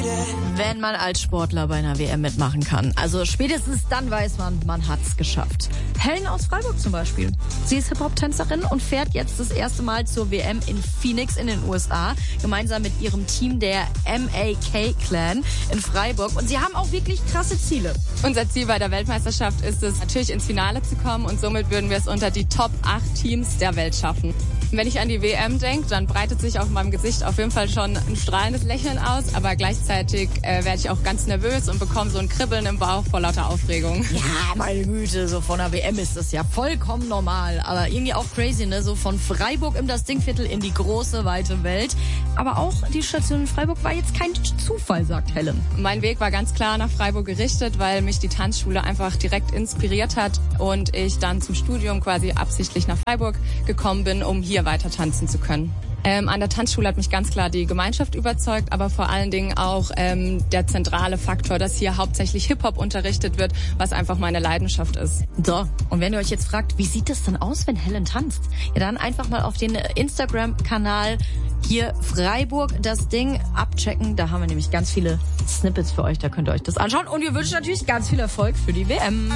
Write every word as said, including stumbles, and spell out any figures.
Wenn man als Sportler bei einer W M mitmachen kann. Also spätestens dann weiß man, man hat's geschafft. Helen aus Freiburg zum Beispiel. Sie ist Hip-Hop-Tänzerin und fährt jetzt das erste Mal zur W M in Phoenix in den U S A. Gemeinsam mit ihrem Team der M A K-Clan in Freiburg. Und sie haben auch wirklich krasse Ziele. Unser Ziel bei der Weltmeisterschaft ist es, natürlich ins Finale zu kommen. Und somit würden wir es unter die Top acht Teams der Welt schaffen. Wenn ich an die W M denke, dann breitet sich auf meinem Gesicht auf jeden Fall schon ein strahlendes Lächeln aus. Aber gleichzeitig äh, werde ich auch ganz nervös und bekomme so ein Kribbeln im Bauch vor lauter Aufregung. Ja, meine Güte, so von der W M ist das ja vollkommen normal. Aber irgendwie auch crazy, ne? So von Freiburg im das Dingviertel in die große, weite Welt. Aber auch die Station in Freiburg war jetzt kein Zufall, sagt Helen. Mein Weg war ganz klar nach Freiburg gerichtet, weil mich die Tanzschule einfach direkt inspiriert hat und ich dann zum Studium quasi absichtlich nach Freiburg gekommen bin, um hier weiter tanzen zu können. Ähm, an der Tanzschule hat mich ganz klar die Gemeinschaft überzeugt, aber vor allen Dingen auch ähm, der zentrale Faktor, dass hier hauptsächlich Hip-Hop unterrichtet wird, was einfach meine Leidenschaft ist. So, und wenn ihr euch jetzt fragt, wie sieht das denn aus, wenn Helen tanzt? Ja, dann einfach mal auf den Instagram-Kanal hier Freiburg das Ding abchecken. Da haben wir nämlich ganz viele Snippets für euch, da könnt ihr euch das anschauen. Und wir wünschen natürlich ganz viel Erfolg für die W M.